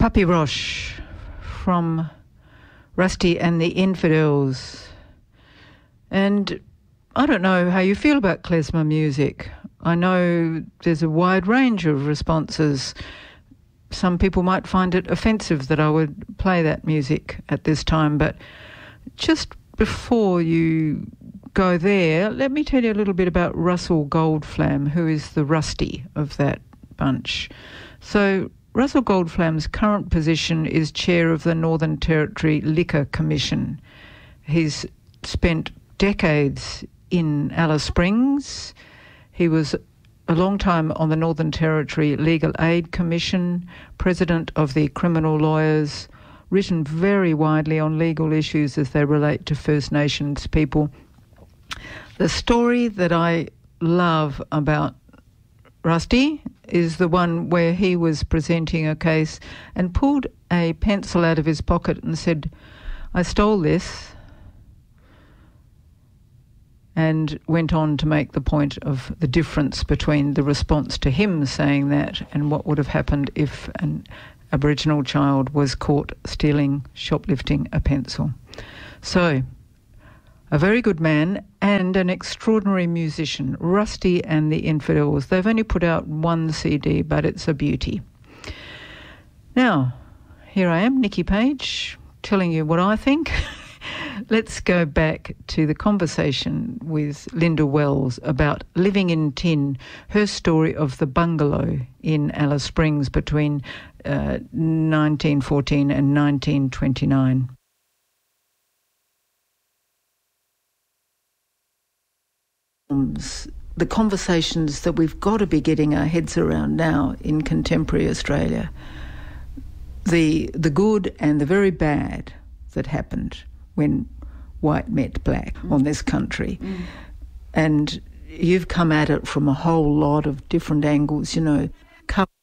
Puppy Roche from Rusty and the Infidels. And I don't know how you feel about klezmer music. I know there's a wide range of responses. Some people might find it offensive that I would play that music at this time, but just before you go there, let me tell you a little bit about Russell Goldflam, who is the Rusty of that bunch. So Russell Goldflam's current position is chair of the Northern Territory Liquor Commission. He's spent decades in Alice Springs. He was a long time on the Northern Territory Legal Aid Commission, president of the Criminal Lawyers, written very widely on legal issues as they relate to First Nations people. The story that I love about Rusty is the one where he was presenting a case and pulled a pencil out of his pocket and said, "I stole this," and went on to make the point of the difference between the response to him saying that and what would have happened if an Aboriginal child was caught shoplifting a pencil. So, a very good man and an extraordinary musician, Rusty and the Infidels. They've only put out one CD, but it's a beauty. Now, here I am, Nikki Page, telling you what I think. Let's go back to the conversation with Linda Wells about living in tin, her story of the bungalow in Alice Springs between 1914 and 1929. The conversations that we've got to be getting our heads around now in contemporary Australia, the good and the very bad that happened when white met black on this country. And you've come at it from a whole lot of different angles, you know,